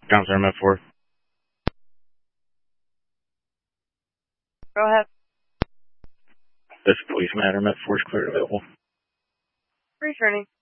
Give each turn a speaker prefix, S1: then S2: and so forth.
S1: Counselor Met 4.
S2: Go ahead.
S1: This police matter, Met 4 is cleared available.
S2: Returning.